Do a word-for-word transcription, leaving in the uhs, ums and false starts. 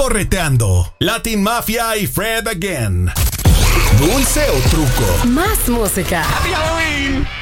correteando. Latin Mafia y Fred Again. Dulce o truco. Más música. Happy Halloween.